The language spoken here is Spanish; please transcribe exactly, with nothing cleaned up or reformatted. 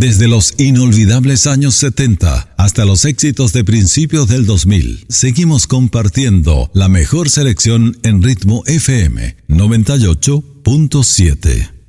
Desde los inolvidables años setenta hasta los éxitos de principios del dos mil, seguimos compartiendo la mejor selección en Ritmo F M noventa y ocho punto siete.